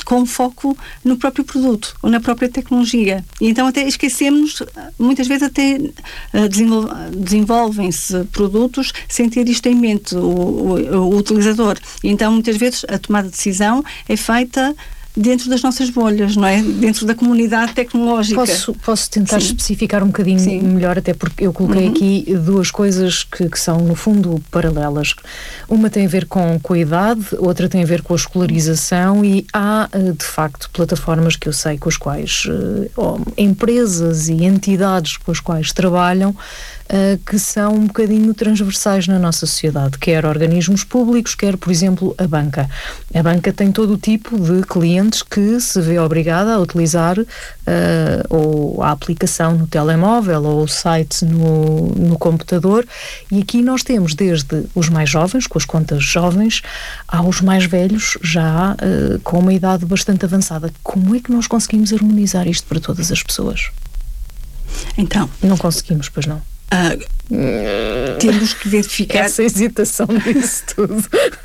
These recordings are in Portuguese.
com foco no próprio produto ou na própria tecnologia. E então até esquecemos, muitas vezes até desenvolvem-se produtos sem ter isto em mente, o utilizador. E então muitas vezes a tomada de decisão é feita dentro das nossas bolhas, não é? Dentro da comunidade tecnológica. Posso tentar especificar um bocadinho melhor, até porque eu coloquei aqui duas coisas que são, no fundo, paralelas. Uma tem a ver com a idade, outra tem a ver com a escolarização, e há, de facto, plataformas que eu sei com as quais empresas e entidades com as quais trabalham, que são um bocadinho transversais na nossa sociedade, quer organismos públicos, quer, por exemplo, a banca. A banca tem todo o tipo de clientes que se vê obrigada a utilizar ou a aplicação no telemóvel ou o site no computador, e aqui nós temos desde os mais jovens, com as contas jovens, aos mais velhos, já com uma idade bastante avançada. Como é que nós conseguimos harmonizar isto para todas as pessoas? Então, não conseguimos, pois não? Temos que verificar essa hesitação disso tudo.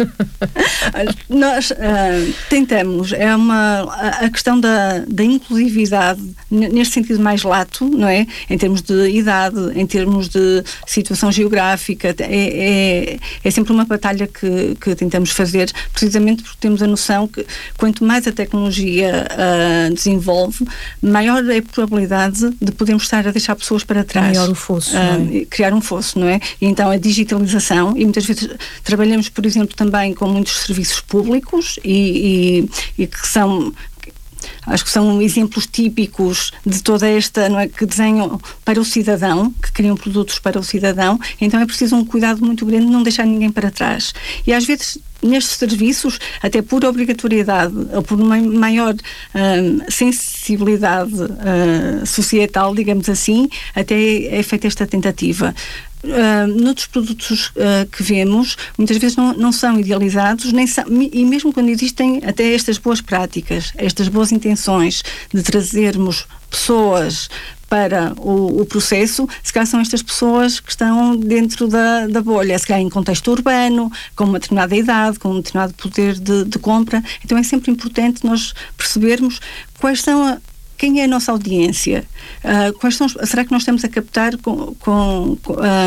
Nós tentamos, a questão da inclusividade neste sentido mais lato, não é? Em termos de idade, em termos de situação geográfica, é sempre uma batalha que tentamos fazer, precisamente porque temos a noção que quanto mais a tecnologia desenvolve, maior é a probabilidade de podermos estar a deixar pessoas para trás. Maior o fosso, criar um fosso, não é? E então a digitalização, e muitas vezes trabalhamos, por exemplo, também com muitos serviços públicos e que são, acho que são exemplos típicos de toda esta, não é, que desenham para o cidadão, que criam produtos para o cidadão. Então é preciso um cuidado muito grande de não deixar ninguém para trás. E às vezes nestes serviços, até por obrigatoriedade ou por uma maior sensibilidade societal, digamos assim, até é feita esta tentativa. Noutros produtos que vemos, muitas vezes não são idealizados, e mesmo quando existem até estas boas práticas, estas boas intenções de trazermos pessoas para o processo, se calhar são estas pessoas que estão dentro da bolha, se calhar em contexto urbano, com uma determinada idade, com um determinado poder de compra. Então é sempre importante nós percebermos quem é a nossa audiência, será que nós estamos a captar com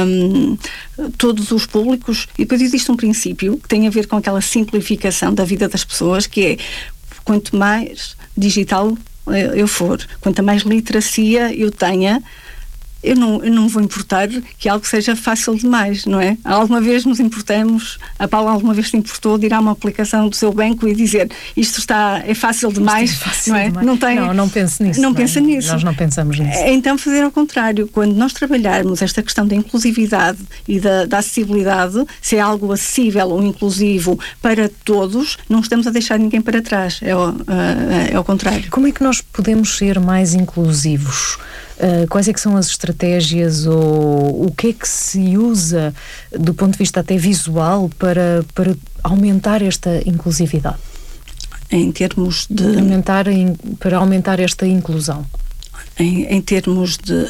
todos os públicos? E depois existe um princípio que tem a ver com aquela simplificação da vida das pessoas, que é quanto mais digital eu for, quanto mais literacia eu tenha, eu não vou importar que algo seja fácil demais, não é? Alguma vez nos importamos, a Paula alguma vez se importou de ir a uma aplicação do seu banco e dizer isto é fácil demais, fácil não é? Demais. Não penso nisso. Não pensa nisso. Nós não pensamos nisso. Então fazer ao contrário, quando nós trabalharmos esta questão da inclusividade e da acessibilidade, se é algo acessível ou inclusivo para todos, não estamos a deixar ninguém para trás, é ao contrário. Como é que nós podemos ser mais inclusivos? Quais é que são as estratégias ou o que é que se usa do ponto de vista até visual para aumentar esta inclusividade? Em termos de... para aumentar esta inclusão? Em termos de...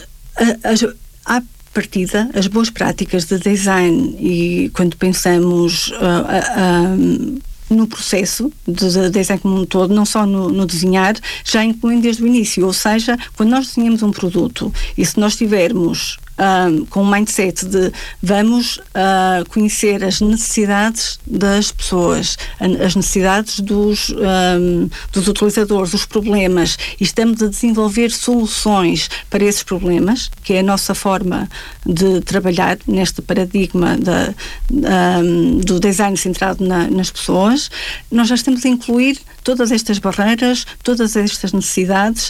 à partida, as boas práticas de design, e quando pensamos... no processo de design como um todo, não só no desenhar, já incluindo desde o início, ou seja, quando nós desenhamos um produto e se nós tivermos com um mindset de vamos conhecer as necessidades das pessoas, as necessidades dos utilizadores, os problemas, e estamos a desenvolver soluções para esses problemas, que é a nossa forma de trabalhar neste paradigma do design centrado nas pessoas, nós já estamos a incluir todas estas barreiras, todas estas necessidades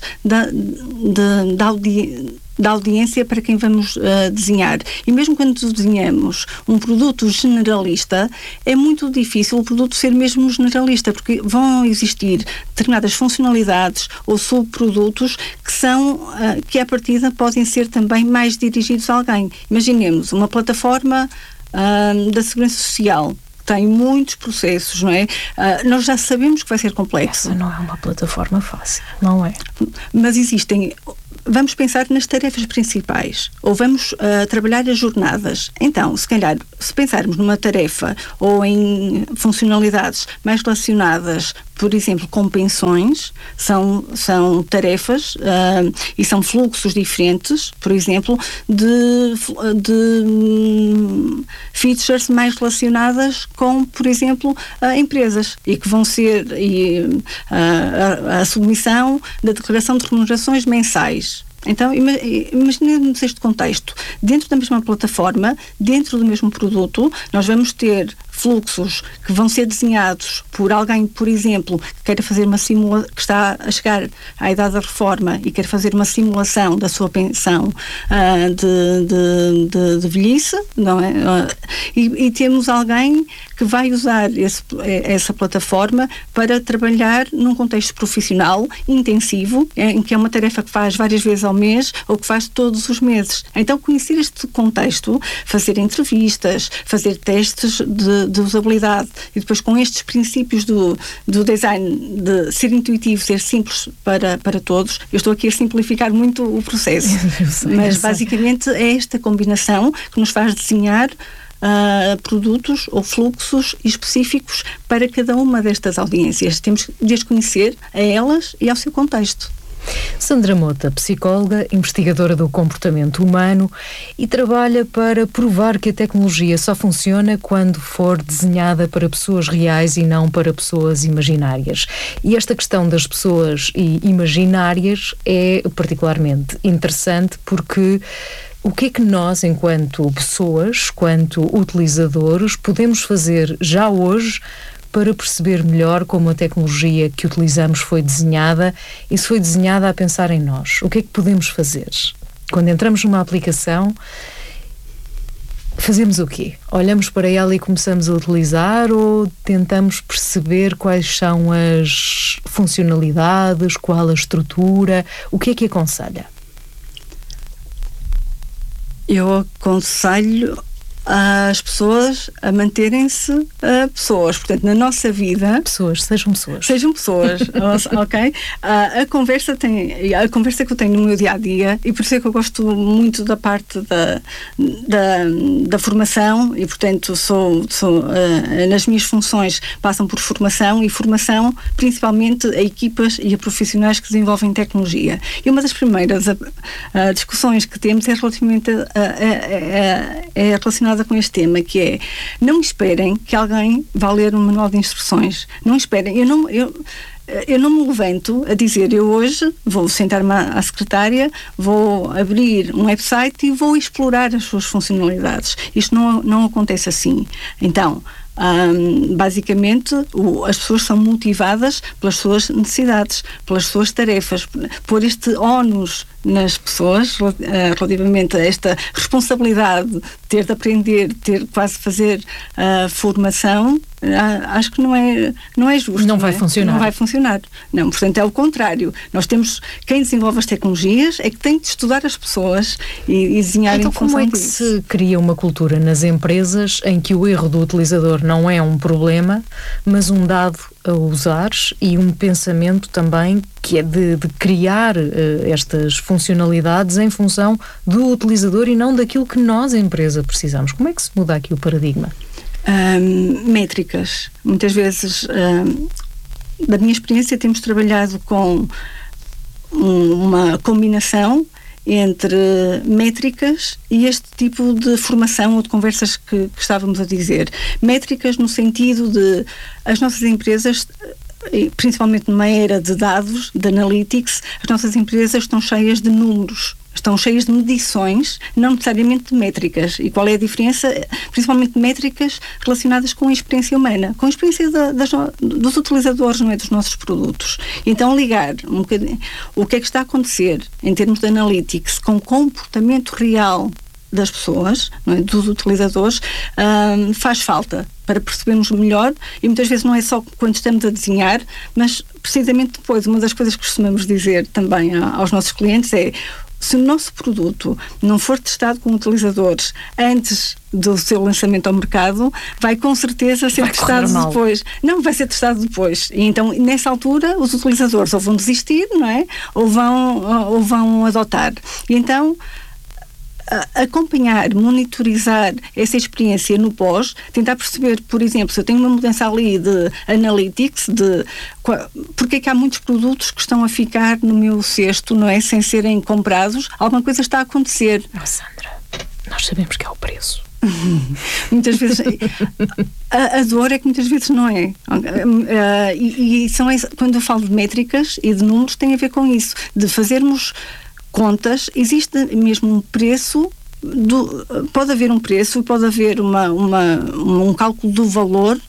da audiência para quem vamos desenhar. E mesmo quando desenhamos um produto generalista, é muito difícil o produto ser mesmo generalista, porque vão existir determinadas funcionalidades ou subprodutos que à partida podem ser também mais dirigidos a alguém. Imaginemos uma plataforma da Segurança Social, tem muitos processos, não é? Nós já sabemos que vai ser complexo. Essa não é uma plataforma fácil, não é? Mas existem vamos pensar nas tarefas principais, ou vamos trabalhar as jornadas. Então, se calhar, se pensarmos numa tarefa ou em funcionalidades mais relacionadas, por exemplo, com pensões, são tarefas e são fluxos diferentes, por exemplo, de features mais relacionadas com, por exemplo, empresas, e que vão ser a submissão da declaração de remunerações mensais. Então, imaginemos este contexto. Dentro da mesma plataforma, dentro do mesmo produto, nós vamos ter fluxos que vão ser desenhados por alguém, por exemplo, que queira fazer uma simulação, que está a chegar à idade da reforma e quer fazer uma simulação da sua pensão de velhice, não é? E temos alguém que vai usar essa plataforma para trabalhar num contexto profissional intensivo, em que é uma tarefa que faz várias vezes ao mês ou que faz todos os meses. Então, conhecer este contexto, fazer entrevistas, fazer testes de usabilidade, e depois com estes princípios do design, de ser intuitivo, ser simples para todos. Eu estou aqui a simplificar muito o processo, mas basicamente é esta combinação que nos faz desenhar produtos ou fluxos específicos para cada uma destas audiências. Temos de as conhecer a elas e ao seu contexto. Sandra Mota, psicóloga, investigadora do comportamento humano, e trabalha para provar que a tecnologia só funciona quando for desenhada para pessoas reais e não para pessoas imaginárias. E esta questão das pessoas imaginárias é particularmente interessante porque o que é que nós, enquanto pessoas, enquanto utilizadores, podemos fazer já hoje para perceber melhor como a tecnologia que utilizamos foi desenhada e se foi desenhada a pensar em nós? O que é que podemos fazer? Quando entramos numa aplicação, fazemos o quê? Olhamos para ela e começamos a utilizar, ou tentamos perceber quais são as funcionalidades, qual a estrutura? O que é que aconselha? Eu aconselho as pessoas a manterem-se pessoas. Portanto, na nossa vida... Sejam pessoas. Sejam pessoas, ok? A conversa que eu tenho no meu dia-a-dia, e por isso é que eu gosto muito da parte da formação, e portanto nas minhas funções passam por formação, e formação principalmente a equipas e a profissionais que desenvolvem tecnologia. E uma das primeiras discussões que temos é relativamente é relacionada com este tema, que é: não esperem que alguém vá ler um manual de instruções. Não esperem. Eu não me levanto a dizer: eu hoje vou sentar-me à secretária, vou abrir um website e vou explorar as suas funcionalidades. Isto não acontece assim. Então, basicamente, as pessoas são motivadas pelas suas necessidades, pelas suas tarefas, por este ónus nas pessoas, relativamente a esta responsabilidade de ter de aprender, ter de quase fazer formação. Acho que não é justo. Não vai funcionar. Não vai funcionar. Não, portanto, é o contrário. Nós temos, quem desenvolve as tecnologias é que tem de estudar as pessoas e desenhar então, em função como é que se cria uma cultura nas empresas em que o erro do utilizador não é um problema, mas um dado a usar, e um pensamento também que é de criar estas funcionalidades em função do utilizador e não daquilo que nós, a empresa, precisamos? Como é que se muda aqui o paradigma? Métricas. Muitas vezes, da minha experiência, temos trabalhado com uma combinação entre métricas e este tipo de formação ou de conversas que estávamos a dizer. Métricas no sentido de as nossas empresas, principalmente numa era de dados, de analytics, as nossas empresas estão cheias de números, estão cheias de medições, não necessariamente de métricas. E qual é a diferença? Principalmente métricas relacionadas com a experiência humana, com a experiência dos utilizadores, não é, dos nossos produtos. Então, ligar um bocadinho o que é que está a acontecer em termos de analytics com o comportamento real das pessoas, não é, dos utilizadores, faz falta para percebermos melhor, e muitas vezes não é só quando estamos a desenhar, mas precisamente depois. Uma das coisas que costumamos dizer também aos nossos clientes é: se o nosso produto não for testado com utilizadores antes do seu lançamento ao mercado, vai com certeza ser testado depois. Não, vai ser testado depois. E então, nessa altura, os utilizadores ou vão desistir, não é? Ou vão adotar. E então, acompanhar, monitorizar essa experiência no pós, tentar perceber, por exemplo, se eu tenho uma mudança ali de analytics, porque é que há muitos produtos que estão a ficar no meu cesto, não é? Sem serem comprados, alguma coisa está a acontecer. Sandra, nós sabemos que é o preço. Muitas vezes a dor é que muitas vezes não é. Quando eu falo de métricas e de números, tem a ver com isso, de fazermos contas. Existe mesmo um preço, pode haver um preço, pode haver um cálculo do valor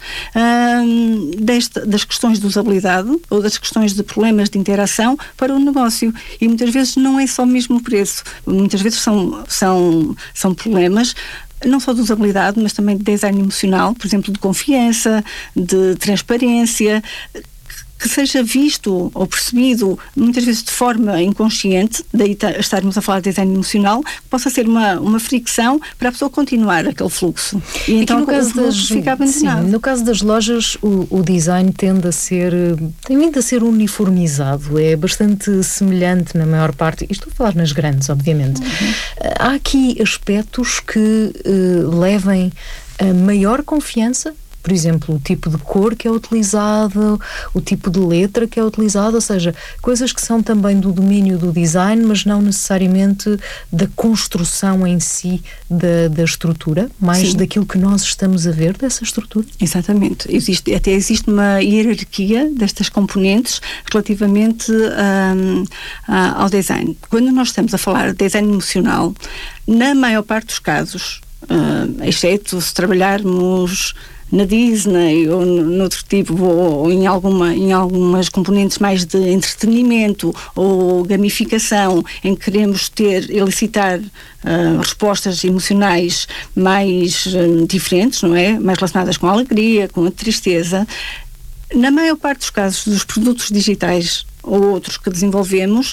das questões de usabilidade ou das questões de problemas de interação para o negócio. E muitas vezes não é só mesmo o preço, muitas vezes são problemas não só de usabilidade, mas também de design emocional, por exemplo, de confiança, de transparência, que seja visto ou percebido muitas vezes de forma inconsciente, daí estarmos a falar de design emocional, possa ser uma fricção para a pessoa continuar aquele fluxo. E então no caso fica abandonado. Sim, no caso das lojas, o design tem vindo a ser uniformizado, é bastante semelhante na maior parte, e estou a falar nas grandes, obviamente. Há aqui aspectos que levem a maior confiança. Por exemplo, o tipo de cor que é utilizado, o tipo de letra que é utilizado, ou seja, coisas que são também do domínio do design, mas não necessariamente da construção em si da estrutura, mais daquilo que nós estamos a ver dessa estrutura. Exatamente. Até existe uma hierarquia destas componentes relativamente ao design. Quando nós estamos a falar de design emocional, na maior parte dos casos, exceto se trabalharmos na Disney ou noutro tipo, ou em algumas componentes mais de entretenimento ou gamificação, em que queremos elicitar respostas emocionais mais diferentes, não é? Mais relacionadas com a alegria, com a tristeza. Na maior parte dos casos dos produtos digitais ou outros que desenvolvemos,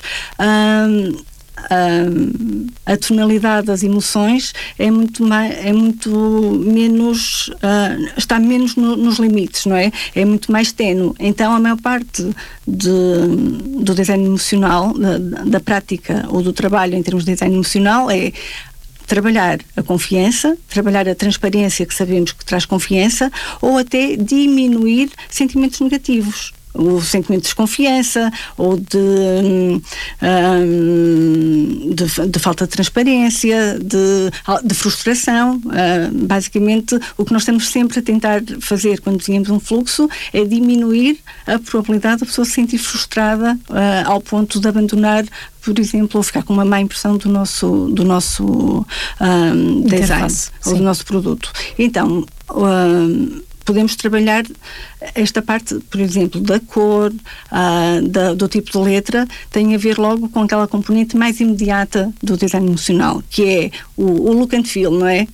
a tonalidade das emoções é muito menos, está menos nos limites, não é? É muito mais ténue. Então a maior parte do design emocional, da prática ou do trabalho em termos de design emocional, é trabalhar a confiança, trabalhar a transparência, que sabemos que traz confiança, ou até diminuir sentimentos negativos. O sentimento de desconfiança ou de falta de transparência, de frustração. Basicamente, o que nós estamos sempre a tentar fazer quando desenhamos um fluxo é diminuir a probabilidade da pessoa se sentir frustrada ao ponto de abandonar, por exemplo, ou ficar com uma má impressão do nosso design ou do nosso produto. Então, podemos trabalhar esta parte, por exemplo, da cor, do tipo de letra, tem a ver logo com aquela componente mais imediata do design emocional, que é o look and feel, não é?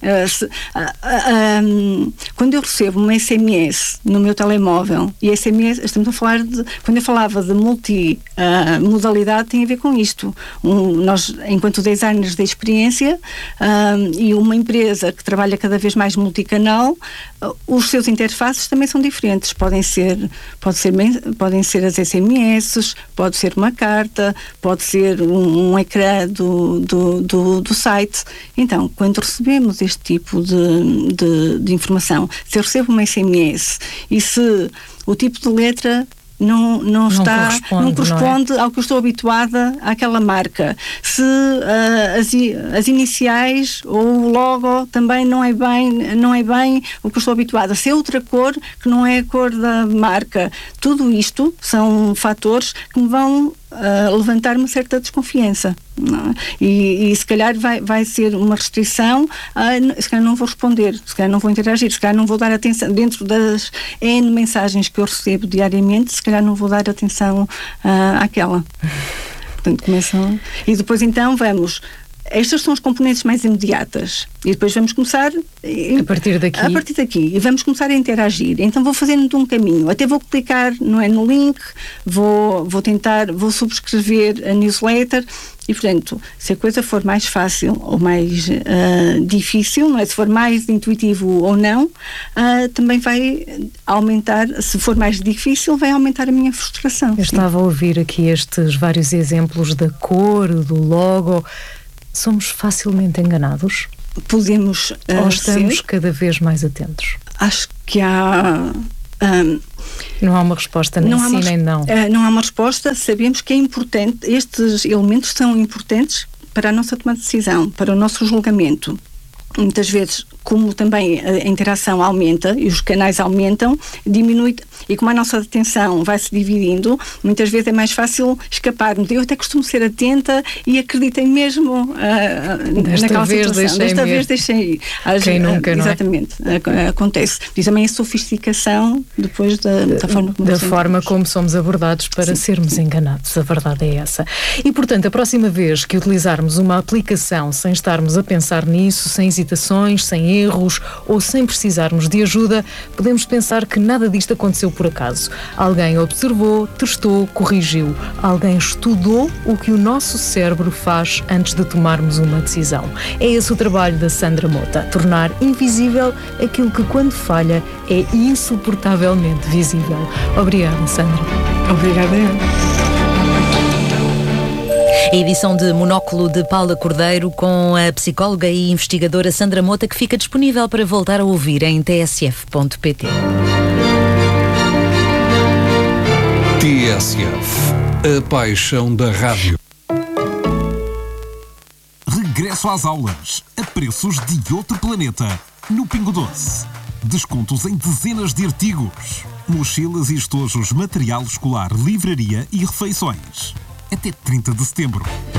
Quando eu recebo um SMS no meu telemóvel, e SMS, estamos a falar quando eu falava de multimodalidade, tem a ver com isto. Nós, enquanto designers da experiência, e uma empresa que trabalha cada vez mais multicanal, os seus interfaces também são diferentes. Podem ser as SMS, pode ser uma carta, pode ser um ecrã do site. Então, quando recebemos este tipo de informação, se eu recebo uma SMS e se o tipo de letra não corresponde ao que eu estou habituada àquela marca. Se as iniciais ou o logo também não é bem o que eu estou habituada. Se é outra cor que não é a cor da marca. Tudo isto são fatores que me vão levantar uma certa desconfiança. E se calhar vai ser uma restrição, se calhar não vou responder, se calhar não vou interagir, se calhar não vou dar atenção dentro das N mensagens que eu recebo diariamente, se calhar não vou dar atenção àquela. Portanto, começam. E depois então vamos estas são as componentes mais imediatas. E depois vamos começar a partir daqui e vamos começar a interagir. Então vou fazendo de um caminho. Até vou clicar, não é, no link, vou subscrever a newsletter. E, portanto, se a coisa for mais fácil ou mais difícil, não é? Se for mais intuitivo ou não, também vai aumentar, se for mais difícil, vai aumentar a minha frustração. Eu estava a ouvir aqui estes vários exemplos da cor, do logo. Somos facilmente enganados? Podemos ou estamos cada vez mais atentos? Acho que há... não há uma resposta, nem sim nem não. Não há uma resposta. Sabemos que é importante, estes elementos são importantes para a nossa tomada de decisão, para o nosso julgamento. Muitas vezes, como também a interação aumenta e os canais aumentam, diminui, e como a nossa atenção vai se dividindo, muitas vezes é mais fácil escaparmos. Eu até costumo ser atenta e acreditei mesmo naquela situação. Desta vez deixei ir. Quem nunca, não é? Exatamente, acontece. E também a sofisticação depois da forma como somos abordados para sermos enganados. A verdade é essa. E, portanto, a próxima vez que utilizarmos uma aplicação sem estarmos a pensar nisso, sem hesitações, sem erros ou sem precisarmos de ajuda, podemos pensar que nada disto aconteceu por acaso. Alguém observou, testou, corrigiu. Alguém estudou o que o nosso cérebro faz antes de tomarmos uma decisão. É esse o trabalho da Sandra Mota, tornar invisível aquilo que, quando falha, é insuportavelmente visível. Obrigada, Sandra. Obrigada. A edição de Monóculo de Paula Cordeiro com a psicóloga e investigadora Sandra Mota, que fica disponível para voltar a ouvir em tsf.pt. TSF, a paixão da rádio. Regresso às aulas, a preços de outro planeta, no Pingo Doce. Descontos em dezenas de artigos. Mochilas e estojos, material escolar, livraria e refeições. Até 30 de setembro.